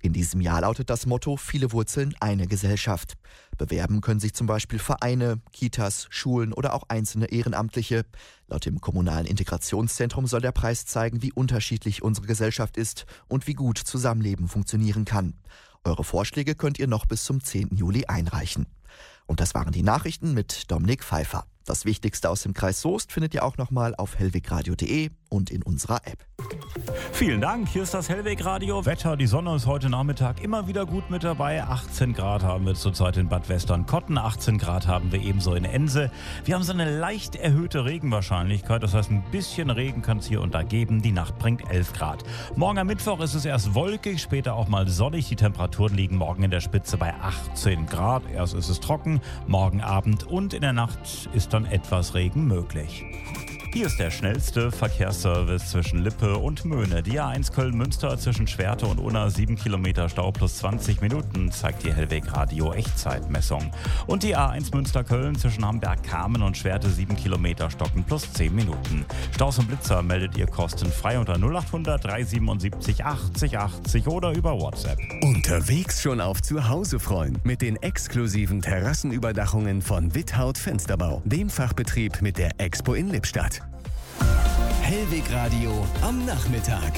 In diesem Jahr lautet das Motto Viele Wurzeln, eine Gesellschaft. Bewerben können sich zum Beispiel Vereine, Kitas, Schulen oder auch einzelne Ehrenamtliche. Laut dem Kommunalen Integrationszentrum soll der Preis zeigen, wie unterschiedlich unsere Gesellschaft ist und wie gut Zusammenleben funktionieren kann. Eure Vorschläge könnt ihr noch bis zum 10. Juli einreichen. Und das waren die Nachrichten mit Dominik Pfeiffer. Das Wichtigste aus dem Kreis Soest findet ihr auch nochmal auf hellwegradio.de und in unserer App. Vielen Dank, hier ist das Hellwegradio. Wetter, die Sonne ist heute Nachmittag immer wieder gut mit dabei. 18 Grad haben wir zurzeit in Bad Westernkotten, 18 Grad haben wir ebenso in Ense. Wir haben so eine leicht erhöhte Regenwahrscheinlichkeit, das heißt ein bisschen Regen kann es hier und da geben. Die Nacht bringt 11 Grad. Morgen am Mittwoch ist es erst wolkig, später auch mal sonnig. Die Temperaturen liegen morgen in der Spitze bei 18 Grad. Erst ist es trocken, morgen Abend und in der Nacht ist dann etwas Regen möglich. Hier ist der schnellste Verkehrsservice zwischen Lippe und Möhne. Die A1 Köln-Münster zwischen Schwerte und Unna 7 Kilometer Stau plus 20 Minuten, zeigt die Hellwegradio Echtzeitmessung. Und die A1 Münster-Köln zwischen Hamberg-Kamen und Schwerte 7 Kilometer Stocken plus 10 Minuten. Staus und Blitzer meldet ihr kostenfrei unter 0800 377 80 80 oder über WhatsApp. Unterwegs schon auf Zuhause freuen mit den exklusiven Terrassenüberdachungen von Withaut Fensterbau, dem Fachbetrieb mit der Expo in Lippstadt. Hellwegradio am Nachmittag.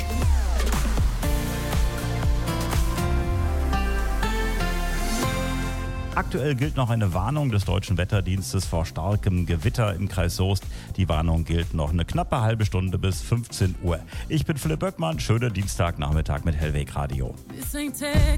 Aktuell gilt noch eine Warnung des Deutschen Wetterdienstes vor starkem Gewitter im Kreis Soest. Die Warnung gilt noch eine knappe halbe Stunde bis 15 Uhr. Ich bin Philipp Böckmann. Schönen Dienstagnachmittag mit Hellwegradio.